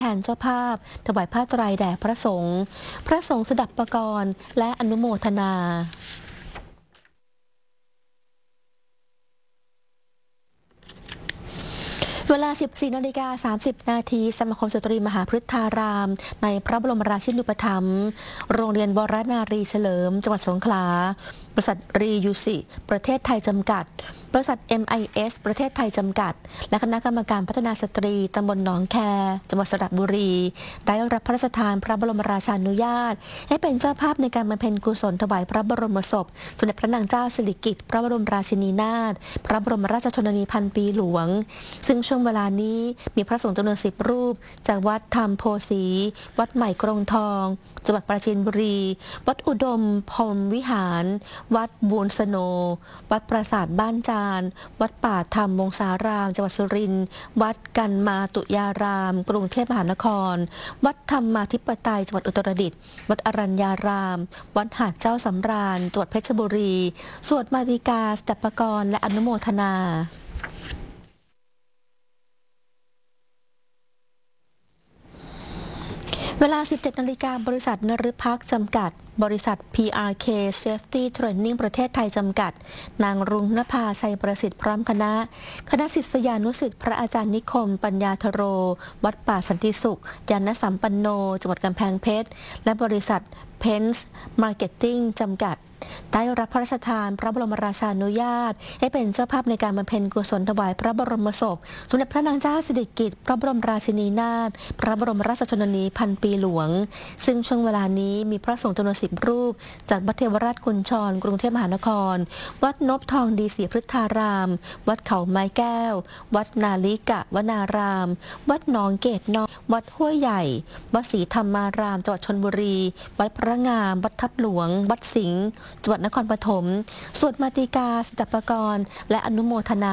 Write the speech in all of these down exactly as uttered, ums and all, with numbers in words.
นเจ้าภาพถวายผ้าไตรแด่พระสงฆ์พระสงฆ์สดับประกรณ์และอนุโมทนาเวลา สิบสี่นาฬิกาสามสิบนาทีสมาคมสตรีมหาพฤทธารามในพระบรมราชินูปถัมภ์โรงเรียนวรนารีเฉลิมจังหวัดสงขลาบริษัทรียูสิประเทศไทยจำกัดบริษัท เอ็ม ไอ เอส ประเทศไทยจำกัดและคณะกรรมการพัฒนาสตรีตำบลหนองแคจังหวัดสระบุรีได้รับพระราชทานพระบรมราชานุญาตให้เป็นเจ้าภาพในการบำเพ็ญกุศลถวายพระบรมศพสมเด็จพระนางเจ้าสิริกิติ์พระบรมราชินีนาถพระบรมราชชนนีพันปีหลวงซึ่งช่วงเวลานี้มีพระสงฆ์จำนวนสิบรูปจากวัดธรรมโพสีวัดใหม่กรงทองจังหวัดปราจีนบุรีวัดอุดมพรหมวิหารวัดบูนสโนวัดปราสาทบ้านจานวัดป่าธรรมวงศารามจังหวัดสุรินทร์วัดกันมาตุยารามกรุงเทพมหานครวัดธรรมาธิปไตยจังหวัดอุตรดิตถ์วัดอรัญญารามวัดหาดเจ้าสำราญจังหวัดเพชรบุรีสวดมาติกาสดับประกรณ์และอนุโมทนาเวลา สิบเจ็ดนาฬิกาบริษัทนฤพักษ์จำกัดบริษัท พี อาร์ เค Safety Training ประเทศไทยจำกัดนางรุ่งนภาชัยประสิทธิ์พร้อมคณะคณะศิษยานุศิษย์พระอาจารย์นิคมปัญญาธโรวัดป่าสันติสุขยานสัมปันโนจังหวัดกำแพงเพชรและบริษัท เพนส์ มาร์เก็ตติ้ง จำกัดได้รับพระราชทานพระบรมราชานุญาตให้เป็นเจ้าภาพในการบำเพ็ญกุศลถวายพระบรมศพสมเด็จพระนางเจ้าสิริกิติ์พระบรมราชินีนาถพระบรมราชชนนีพันปีหลวงซึ่งช่วงเวลานี้มีพระสงฆ์จำนวนสิบรูปจากวัดเทวราชกุญชรกรุงเทพมหานครวัดนพทองดีศรีพฤทธารามวัดเขาไม้แก้ววัดนาลิกะวนารามวัดหนองเกตนองวัดห้วยใหญ่วัดศรีธรรมารามจังหวัดชลบุรีวัดพระงามวัดทับหลวงวัดสิงห์จังหวัดนครปฐมสวดมาติกาสดับประกรณ์และอนุโมทนา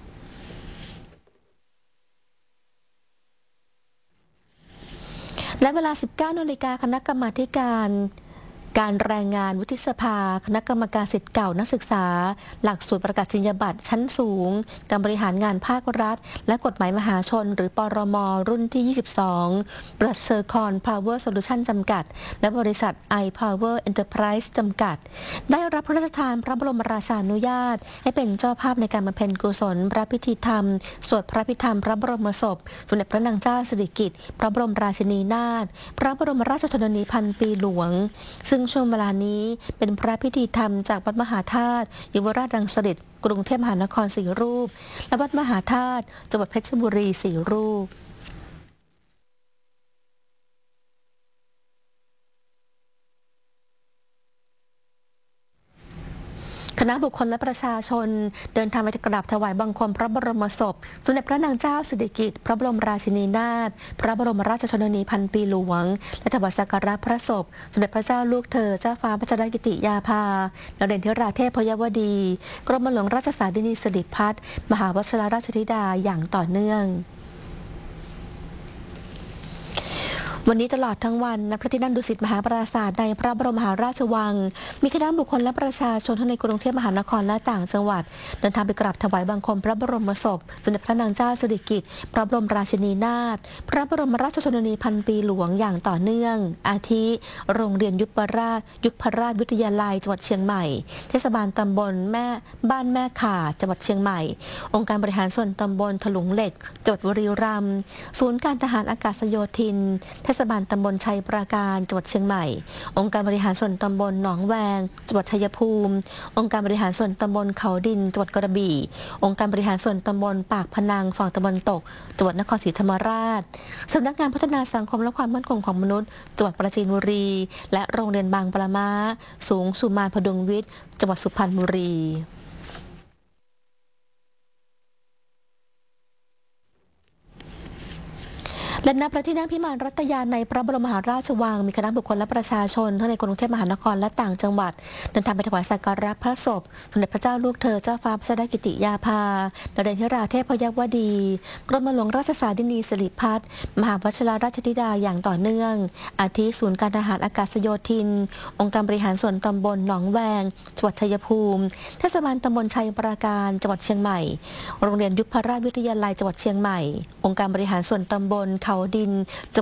และเวลา สิบเก้านาฬิกาคณะกรรมาการการแรงงานวุฒิสภาคณะกรรมการสิทธิ์เก่านักศึกษาหลักสูตรประกาศนียบัตรชั้นสูงการบริหารงานภาครัฐและกฎหมายมหาชนหรือปรม.รุ่นที่ยี่สิบสองบริษัทเซอร์คอนพาวเวอร์โซลูชันจำกัดและบริษัท i Power Enterprise จำกัดได้รับพระราชทานพระบรมราชานุญาตให้เป็นเจ้าภาพในการบำเพ็ญกุศลพระพิธีธรรมสวดพระพิธรรมพระบรมศพสมเด็จพระนางเจ้าสิริกิติ์พระบรมราชินีนาถพระบรมราชชนนีพันปีหลวงซึ่งช่วงเวลานี้เป็นพระพิธีธรรมจากวัดมหาธาตุยุวราชรังสิตกรุงเทพมหานครสี่รูปและวัดมหาธาตุจังหวัดเพชรบุรีสี่รูปคณะบุคคลและประชาชนเดินทางไปกราบถวายบังคมพระบรมศพสมเด็จพระนางเจ้าสิริกิติ์พระบรมราชินีนาถพระบรมราชชนนีพันปีหลวงและถวายสักการะพระศพสมเด็จพระเจ้าลูกเธอเจ้าฟ้าพัชรกิติยาภานเรศธิราเทพยวดีกรมหลวงราชสารินีสิริพัฒน์มหาวชิรราชธิดาอย่างต่อเนื่องวันนี้ตลอดทั้งวันณพระที่นั่งดุสิตมหาปราสาทในพระบรมมหาราชวังมีคณะบุคคลและประชาชนทั้งในกรุงเทพมหานครและต่างจังหวัดเดินทางไปกราบถวายบังคมพระบรมศพสมเด็จพระนางเจ้าสิริกิติ์พระบรมราชินีนาถพระบรมราชชนนีพันปีหลวงอย่างต่อเนื่องอาทิโรงเรียนยุพราชยุพราชวิทยาลัยจังหวัดเชียงใหม่เทศบาลตำบลแม่บ้านแม่ข่าจังหวัดเชียงใหม่องค์การบริหารส่วนตำบลถลุงเหล็กจังหวัดบุรีรัมย์ศูนย์การทหารอากาศโยธินเทศบาลตำบลชัยปราการจังหวัดเชียงใหม่องค์การบริหารส่วนตำบลหนองแวงจังหวัดชัยภูมิองค์การบริหารส่วนตำบลเขาดินจังหวัดกระบี่องค์การบริหารส่วนตำบลปากพนังฝั่งตะวันตกจังหวัดนครศรีธรรมราชสำนักงานพัฒนาสังคมและความมั่นคงของมนุษย์จังหวัดปราจีนบุรีและโรงเรียนบางปลาม้าสูงสุมานพดุงวิทย์จังหวัดสุพรรณบุรีและณพระที่นั่งพิมานรัตยาในพระบรมมหาราชวังมีคณะบุคคลและประชาชนทั้งในกรุงเทพมหานครและต่างจังหวัดเดินทางไปถวายสักการะพระศพสมเด็จพระเจ้าลูกเธอเจ้าฟ้าพัชรกิติยาภานเรศธิราเทพยวดีกรมหลวงราชสารินีสิริพัฒน์มหาวชิรราชธิดาอย่างต่อเนื่องอาทิศูนย์การทหารอากาศโยธินองค์การบริหารส่วนตำบลหนองแวงจังหวัดชัยภูมิเทศบาลตำบลชัยปราการจังหวัดเชียงใหม่โรงเรียนยุพราชวิทยาลัยจังหวัดเชียงใหม่องค์การบริหารส่วนตำบลเขาดินจังหวัด